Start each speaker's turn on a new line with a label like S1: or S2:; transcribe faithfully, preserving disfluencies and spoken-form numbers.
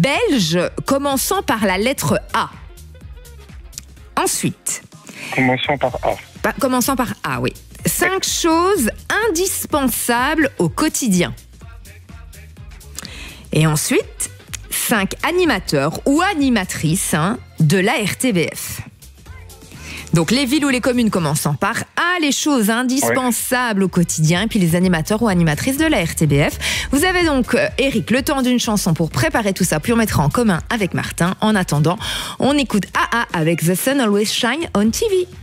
S1: belge commençant par la lettre A. Ensuite.
S2: Commençons par A.
S1: Bah, commençant par A, oui. Cinq choses indispensables au quotidien. Et ensuite, cinq animateurs ou animatrices hein, de la R T B F. Donc les villes ou les communes commençant par A, les choses indispensables ouais. au quotidien, et puis les animateurs ou animatrices de la R T B F. Vous avez donc, euh, Eric, le temps d'une chanson pour préparer tout ça, puis on mettra en commun avec Martin. En attendant, on écoute A A avec The Sun Always Shine on T V.